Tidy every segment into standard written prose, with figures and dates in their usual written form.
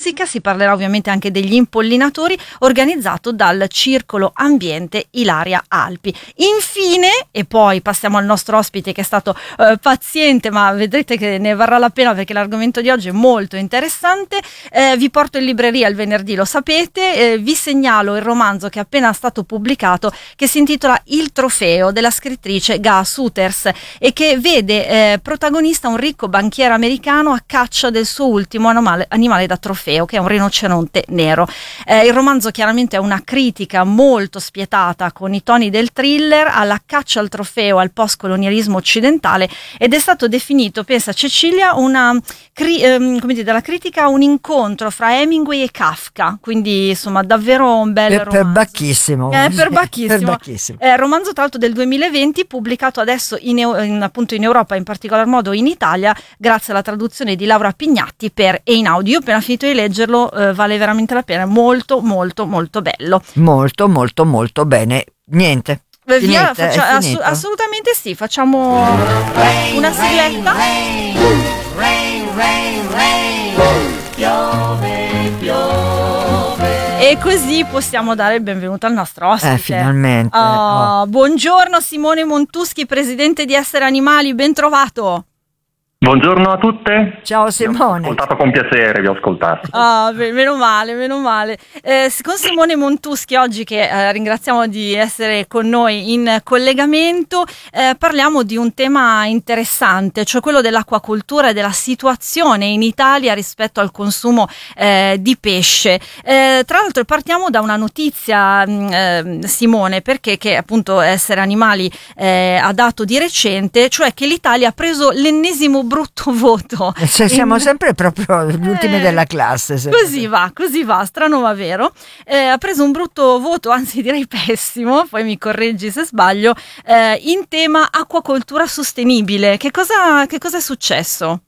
musica, si parlerà ovviamente anche degli impollinatori, organizzato dal Circolo Ambiente Ilaria Alpi. Infine, e poi passiamo al nostro ospite che è stato paziente, ma vedrete che ne varrà la pena perché l'argomento di oggi è molto interessante. Vi porto in libreria il venerdì, lo sapete, vi segnalo il romanzo che è appena stato pubblicato, che si intitola Il trofeo, della scrittrice Gaa Souters, e che vede protagonista un ricco banchiere americano a caccia del suo ultimo animale da trofeo, che è un rinoceronte nero. Il romanzo chiaramente è una critica molto spietata, con i toni del thriller, alla caccia al trofeo, al postcolonialismo occidentale, ed è stato definito, pensa Cecilia, dalla critica un incontro fra Hemingway e Kafka, quindi insomma davvero un bel romanzo. Perbacchissimo. Perbacchissimo. Romanzo tra l'altro del 2020, pubblicato adesso appunto in Europa, in particolar modo in Italia, grazie alla traduzione di Laura Pignatti per Einaudi. Io ho appena finito di leggerlo, vale veramente la pena, molto molto molto bello. Molto molto molto bene. Niente. Assolutamente sì, facciamo una sigletta. E così possiamo dare il benvenuto al nostro ospite. Finalmente. Buongiorno Simone Montuschi, presidente di Essere Animali, ben trovato. Buongiorno a tutte. Ciao Simone. Vi ho ascoltato con piacere, vi ho ascoltato. Meno male. Con Simone Montuschi oggi, che ringraziamo di essere con noi in collegamento, parliamo di un tema interessante, cioè quello dell'acquacoltura e della situazione in Italia rispetto al consumo di pesce. Tra l'altro partiamo da una notizia, Simone, perché che appunto Essere Animali ha dato di recente, cioè che l'Italia ha preso l'ennesimo brutto voto. Siamo sempre proprio gli ultimi della classe. Così va, strano ma vero. Ha preso un brutto voto, anzi direi pessimo, poi mi correggi se sbaglio, in tema acquacoltura sostenibile. Che cosa è successo?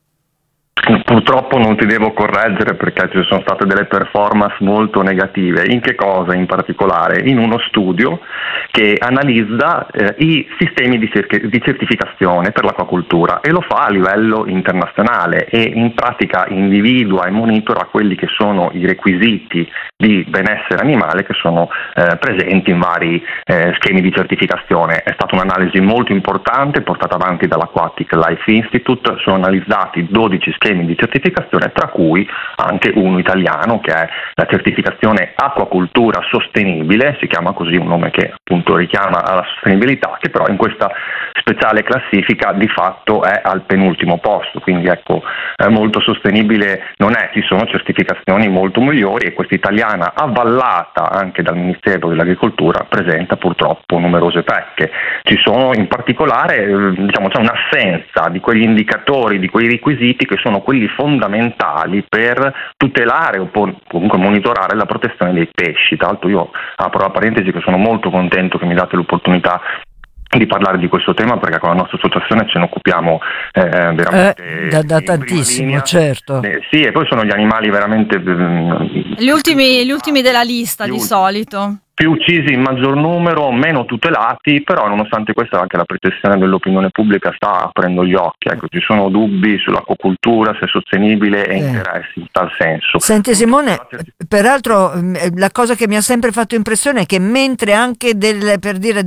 Purtroppo non ti devo correggere perché ci sono state delle performance molto negative. In che cosa in particolare? In uno studio che analizza i sistemi di certificazione per l'acquacoltura e lo fa a livello internazionale e in pratica individua e monitora quelli che sono i requisiti di benessere animale che sono presenti in vari schemi di certificazione. È stata un'analisi molto importante portata avanti dall'Aquatic Life Institute. Sono analizzati 12 schemi di certificazione, tra cui anche uno italiano che è la certificazione acquacoltura sostenibile, si chiama così, un nome che appunto richiama alla sostenibilità, che però in questa speciale classifica di fatto è al penultimo posto, quindi ecco, molto sostenibile non è, ci sono certificazioni molto migliori e questa italiana, avvallata anche dal Ministero dell'Agricoltura, presenta purtroppo numerose pecche. Ci sono in particolare c'è un'assenza di quegli indicatori, di quei requisiti che sono quelli fondamentali per tutelare o comunque monitorare la protezione dei pesci. Tra l'altro io apro la parentesi che sono molto contento che mi date l'opportunità di parlare di questo tema perché con la nostra associazione ce ne occupiamo veramente da tantissimo, certo. Sì, e poi sono gli animali veramente gli ultimi della lista di solito. Più uccisi in maggior numero, meno tutelati, però nonostante questo anche la percezione dell'opinione pubblica sta aprendo gli occhi. Ecco, ci sono dubbi sull'acquacoltura, se è sostenibile e interessi in tal senso. Senti Simone, peraltro la cosa che mi ha sempre fatto impressione è che mentre anche degli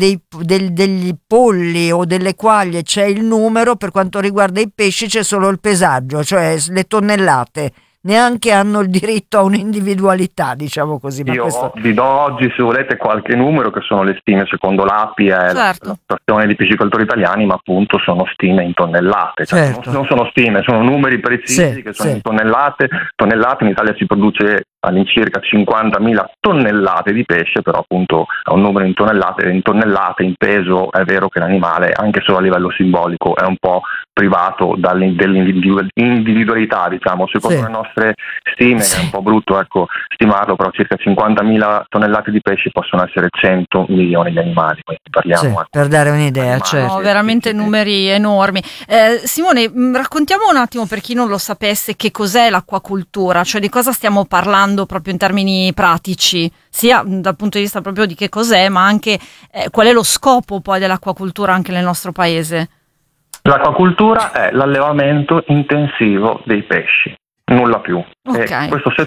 polli o delle quaglie c'è il numero, per quanto riguarda i pesci c'è solo il pesaggio, cioè le tonnellate. Neanche hanno il diritto a un'individualità, diciamo così. Vi do oggi, se volete, qualche numero che sono le stime secondo l'API e l'Associazione di Piscicoltori Italiani, ma appunto sono stime in tonnellate, certo. Non sono stime, sono numeri precisi che sono in tonnellate. In Italia si produce all'incirca 50.000 tonnellate di pesce, però appunto è un numero in tonnellate, in peso. È vero che l'animale, anche solo a livello simbolico, è un po' privato dell'individualità, diciamo, secondo le nostre stime, è un po' brutto stimarlo, però circa 50.000 tonnellate di pesci possono essere 100 milioni di animali, quindi parliamo per dare un'idea, certo. Veramente numeri enormi. Simone, raccontiamo un attimo, per chi non lo sapesse, che cos'è l'acquacoltura, cioè di cosa stiamo parlando proprio in termini pratici, sia dal punto di vista proprio di che cos'è, ma anche qual è lo scopo poi dell'acquacoltura anche nel nostro paese. L'acquacoltura è l'allevamento intensivo dei pesci, nulla più. Okay. Questo